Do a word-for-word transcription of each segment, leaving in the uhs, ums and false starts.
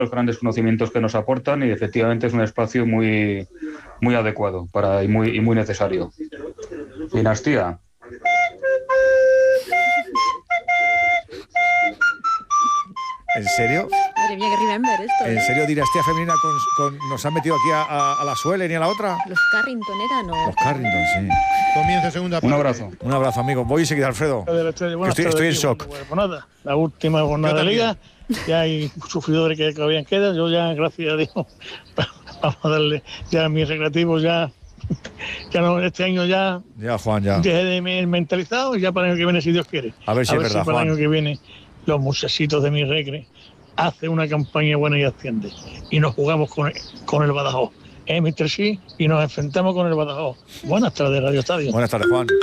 los grandes conocimientos que nos aportan y efectivamente es un espacio muy, muy adecuado para, y, muy, y muy necesario. Dinastía. ¿En serio? Madre mía, que remember esto. ¿En ¿eh? serio dinastía femenina con, con, nos han metido aquí a, a, a la Suelen y a la otra? Los Carrington eran, ¿no? Los Carrington, sí. Comienza segunda parte. Un abrazo. Un abrazo, amigo. Voy enseguida, Alfredo. De la estrella. Que estoy, estoy en shock. Bueno, pues nada, la última jornada de liga, ya hay sufridores que todavía quedan. Yo ya, gracias a Dios, vamos a darle ya mis recreativos ya. Ya no, este año ya, Ya, Juan, ya. dejé de me- mentalizado y ya para el año que viene, si Dios quiere. A ver si es verdad, para Juan. el año que viene los muchachitos de mi recre hacen una campaña buena y asciende. Y nos jugamos con el, con el Badajoz. ¿Eh, mister Sí? Y nos enfrentamos con el Badajoz. Buenas tardes, Radio Estadio. Buenas tardes, Juan.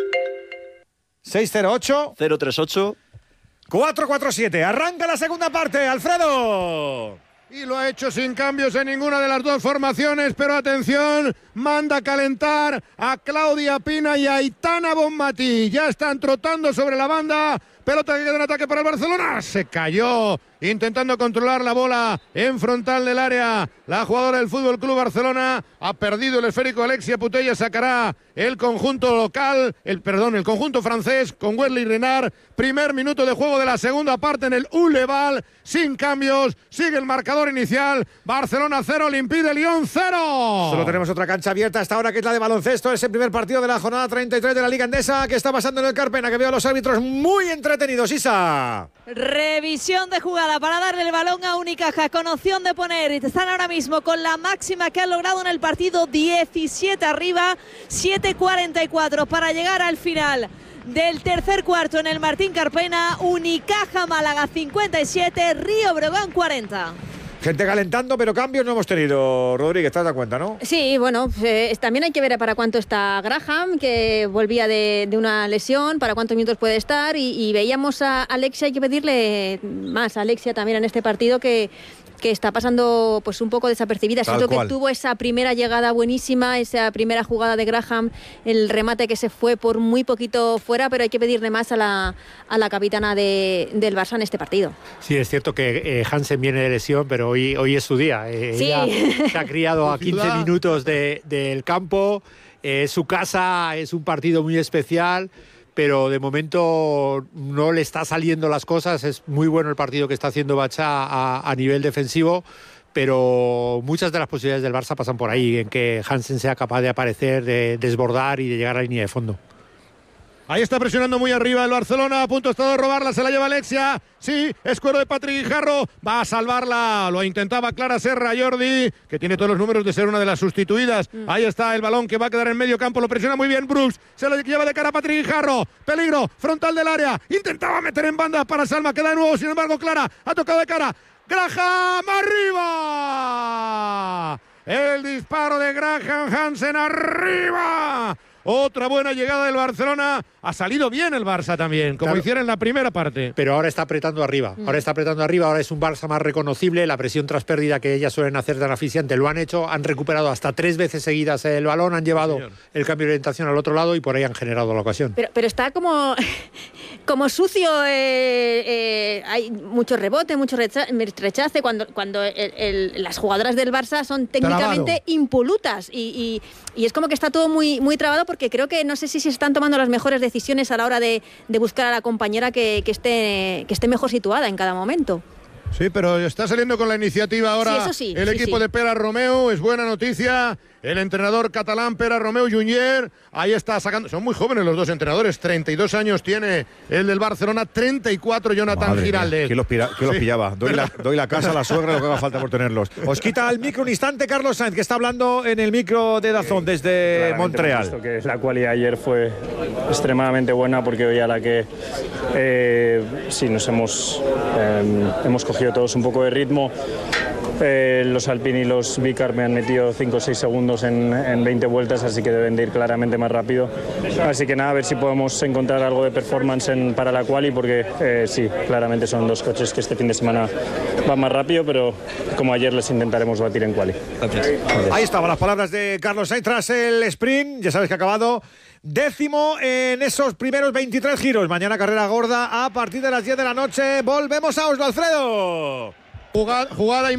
seis cero ocho cero tres ocho cuatro cuatro siete. Arranca la segunda parte, Alfredo. Y lo ha hecho sin cambios en ninguna de las dos formaciones, pero atención, manda a calentar a Claudia Pina y a Aitana Bonmatí. Ya están trotando sobre la banda. Pelota que queda en ataque para el Barcelona. Se cayó intentando controlar la bola en frontal del área. La jugadora del Fútbol Club Barcelona ha perdido el esférico. Alexia Putellas sacará el conjunto local, el perdón, el conjunto francés con Wesley Renard. Primer minuto de juego de la segunda parte en el Uleval, sin cambios. Sigue el marcador inicial. Barcelona cero, Olympique de Lyon cero. Solo tenemos otra cancha abierta hasta ahora, que es la de baloncesto. Es el primer partido de la jornada treinta y tres de la Liga Endesa. ¿Qué está pasando en el Carpena? Que veo a los árbitros muy entretenidos. Isa. Revisión de jugada para darle el balón a Unicaja con opción de poner. Están ahora mismo con la máxima que han logrado en el partido, diecisiete arriba, siete cuarenta y cuatro para llegar al final del tercer cuarto en el Martín Carpena. Unicaja Málaga cincuenta y siete, Río Breogán cuarenta. Gente calentando, pero cambios no hemos tenido, Rodríguez, te das cuenta, ¿no? Sí, bueno, eh, también hay que ver para cuánto está Graham, que volvía de, de una lesión, para cuántos minutos puede estar, y, y veíamos a Alexia, hay que pedirle más a Alexia también en este partido, que, que está pasando pues un poco desapercibida. Tal Siento cual. que tuvo esa primera llegada buenísima, esa primera jugada de Graham, el remate que se fue por muy poquito fuera, pero hay que pedirle más a la, a la capitana de, del Barça en este partido. Sí, es cierto que eh, Hansen viene de lesión, pero hoy, hoy es su día. Eh, Sí. Ella se ha criado a quince minutos de, del campo, eh, su casa, es un partido muy especial, pero de momento no le está saliendo las cosas. Es muy bueno el partido que está haciendo Bachá a, a nivel defensivo, pero muchas de las posibilidades del Barça pasan por ahí, en que Hansen sea capaz de aparecer, de desbordar y de llegar a la línea de fondo. Ahí está presionando muy arriba el Barcelona, a punto está de robarla, se la lleva Alexia. Sí, escuero de Patrick Guijarro, va a salvarla, lo intentaba Clara Serra, Jordi, que tiene todos los números de ser una de las sustituidas. Mm. Ahí está el balón que va a quedar en medio campo, lo presiona muy bien Brooks, se lo lleva de cara a Patrick Guijarro, peligro, frontal del área, intentaba meter en banda para Salma, queda de nuevo, sin embargo Clara, ha tocado de cara, Graham arriba, el disparo de Graham Hansen arriba. Otra buena llegada del Barcelona. Ha salido bien el Barça también, como Claro. hicieron en la primera parte. Pero ahora está apretando arriba, ahora está apretando arriba, ahora es un Barça más reconocible, la presión tras pérdida que ellas suelen hacer tan asfixiante lo han hecho, han recuperado hasta tres veces seguidas el balón, han llevado Señor. el cambio de orientación al otro lado y por ahí han generado la ocasión. Pero, pero está como, como sucio, eh, eh, hay mucho rebote, mucho recha- rechace, cuando, cuando el- el- las jugadoras del Barça son técnicamente Trabado. impolutas y, y, y es como que está todo muy, muy trabado, porque creo que no sé si se están tomando las mejores decisiones a la hora de, de buscar a la compañera que, que, esté, que esté mejor situada en cada momento. Sí, pero está saliendo con la iniciativa ahora Sí, eso sí, el sí, equipo sí. de Pere Romeu, es buena noticia. El entrenador catalán Pere Romeu Junier, ahí está sacando, son muy jóvenes los dos entrenadores, treinta y dos años tiene el del Barcelona, treinta y cuatro Jonathan Madre mía, Giraldez. ¿quién los, pira- quién los Sí, pillaba? Doy la, doy la casa a la suegra, lo que haga falta por tenerlos. Os quita el micro un instante Carlos Sainz, que está hablando en el micro de Dazón desde Claramente Montreal. hemos visto que la cualidad ayer fue extremadamente buena, porque hoy a la que eh, sí nos hemos, eh, hemos cogido todos un poco de ritmo. Eh, los Alpine y los Vicar me han metido cinco o seis segundos en, en veinte vueltas, así que deben de ir claramente más rápido. Así que nada, a ver si podemos encontrar algo de performance en, para la quali, porque eh, sí, claramente son dos coches que este fin de semana van más rápido, pero como ayer les intentaremos batir en quali. Ahí estaban las palabras de Carlos Sainz tras el sprint. Ya sabes que ha acabado décimo en esos primeros veintitrés giros. Mañana carrera gorda a partir de las diez de la noche. Volvemos a Oslo, Alfredo. Jugada, jugada